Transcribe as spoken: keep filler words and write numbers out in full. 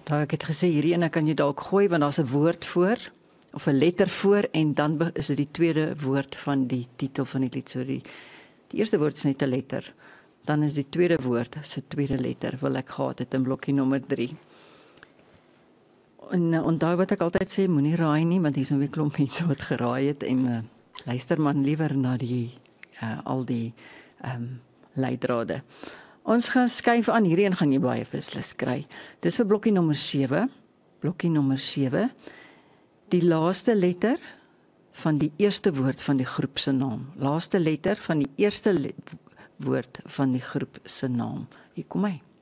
Nou, ek het gesê hierdie ene kan jy dalk gooi want daar's 'n woord voor of 'n letter voor en dan be- is dit die tweede woord van die titel van die lied. So die, die eerste woord is net 'n letter. Dan is die tweede woord se tweede letter wil ek gehad het in blokkie nommer drie. En uh, onthou wat ek altyd sê, moenie raai nie want hier's nou weer klomp mense wat geraai het en uh, luister man liewer na die uh, al die ehm um, leidrade. Ons gaan skuif aan, hierdie een gaan jy baie beslis kry. Dis vir blokkie nommer sewe. Blokkie nommer sewe. Die laaste letter van die eerste woord van die groep se naam. Laaste letter van die eerste le- woord van die groep se naam. Hier kom hy.